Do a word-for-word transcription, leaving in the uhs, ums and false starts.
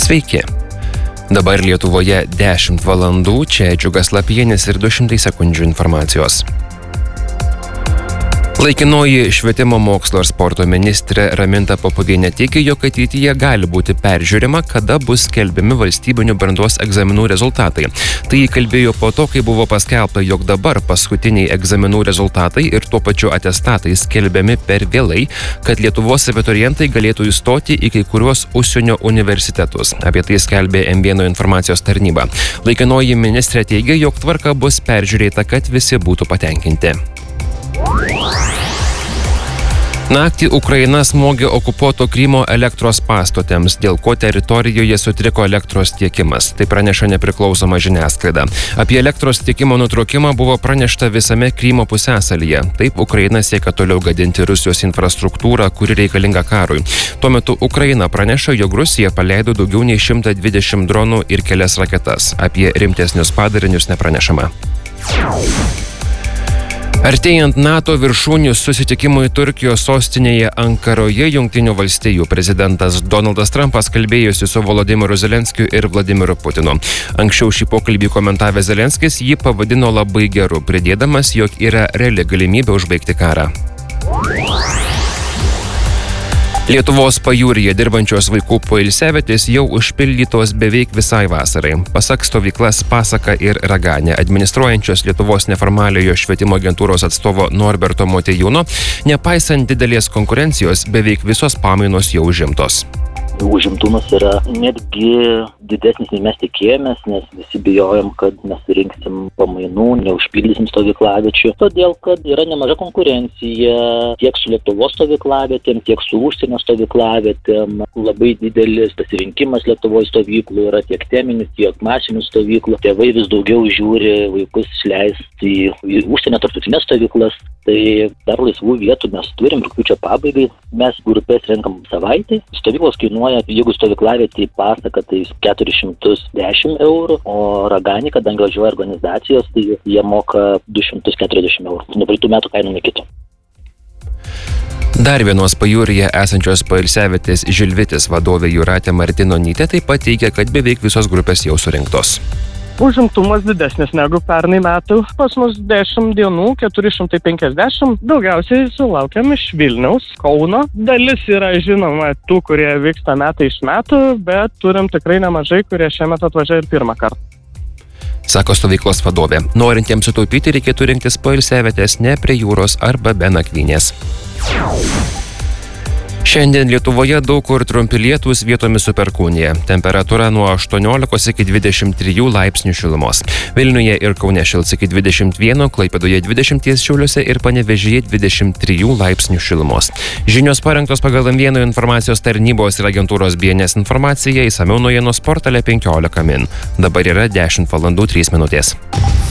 Sveiki. Dabar Lietuvoje dešimt valandų, čia Džiugas Lapienis ir du šimtai sekundžių informacijos. Laikinoji švietimo, mokslo ir sporto ministrė Raminta Popovienė teigia, jog ateityje gali būti peržiūrima, kada bus skelbiami valstybinių brandos egzaminų rezultatai. Tai įkalbėjo po to, kai buvo paskelbta, jog dabar paskutiniai egzaminų rezultatai ir tuo pačiu atestatai skelbiami per vėlai, kad Lietuvos abiturientai galėtų įstoti į kai kuriuos užsienio universitetus. Apie tai skelbė M vienas informacijos tarnyba. Laikinoji ministrė teigia, jog tvarka bus peržiūrėta, kad visi būtų patenkinti. Naktį Ukraina smogė okupuoto Krymo elektros pastotėms, dėl ko teritorijoje sutriko elektros tiekimas. Tai praneša nepriklausoma žiniasklaida. Apie elektros tiekimo nutraukimą buvo pranešta visame Krymo pusiasalyje. Taip Ukraina siekia toliau gadinti Rusijos infrastruktūrą, kuri reikalinga karui. Tuo metu Ukraina praneša, jog Rusija paleido daugiau nei šimtą dvidešimt dronų ir kelias raketas. Apie rimtesnius padarinius nepranešama. Artėjant NATO viršūnių susitikimui Turkijos sostinėje Ankaroje, Jungtinių valstijų prezidentas Donaldas Trumpas kalbėjosi su Volodymyru Zelenskiu ir Vladimiru Putinu. Anksčiau šį pokalbį komentavęs Zelenskis jį pavadino labai geru, pridėdamas, jog yra reali galimybė užbaigti karą. Lietuvos pajūryje dirbančios vaikų poilsiavietės jau užpildytos beveik visai vasarai. Pasak stovyklas Pasaka ir Raganė administruojančios Lietuvos neformaliojo švietimo agentūros atstovo Norberto Motiejūno, nepaisant didelės konkurencijos, beveik visos pamainos jau užimtos. Užimtumas yra netgi didesnis, nei mes tikėjomės, nes visi bijojom, kad nesurinksim pamainų, neužpildysim stovyklaviečių, todėl kad yra nemaža konkurencija tiek su Lietuvos stovyklavietėm, tiek su užsienio stovyklavietėm. Labai didelis pasirinkimas Lietuvos stovyklų yra tiek teminių, tiek masinių stovyklų. Tėvai vis daugiau žiūri vaikus išleisti į užsienio tarptautinės stovyklas. Tai dar laisvų vietų mes turim rugpjūčio pabaigai. Mes grupės renkam savaitę. Stovyklos kainuoja, jeigu stovyklavietė į Pasaką, tai keturis šimtus dešimt eurų, o Raganį, kadangi važiuoja organizacijos, tai jie moka du šimtus keturiasdešimt eurų. Nuo praeitų metų kainų nekito. Dar vienos pajūryje esančios poilsiavietės Žilvitis vadovė Jūratė Martinonytė taip pat teigia, kad beveik visos grupės jau surinktos. Užimtumas didesnis negu pernai metų. Pas mus dešimt dienų, keturi šimtai penkiasdešimt. Daugiausiai sulaukiam iš Vilniaus, Kauno. Dalis yra žinoma tų, kurie vyksta metai iš metų, bet turim tikrai nemažai, kurie šiemet atvažiuoja ir pirmą kartą. Sako stovyklos vadovė. Norintiems sutaupyti reikėtų rinktis poilsiavietes ne prie jūros arba be nakvynės. Šiandien Lietuvoje daug kur trumpi lietūs, vietomis su perkūnija. Temperatūra nuo aštuoniolikos iki dvidešimt trijų laipsnių šilumos. Vilniuje ir Kaune šils iki dvidešimt vieno, Klaipėdoje dvidešimt, Šiauliuose ir Panevėžyje dvidešimt trijų laipsnių šilumos. Žinios parengtos pagal M vienas informacijos tarnybos ir agentūros B N S informaciją, išsamiau naujienos portale penkiolika min. Dabar yra dešimt valandų trys minutės.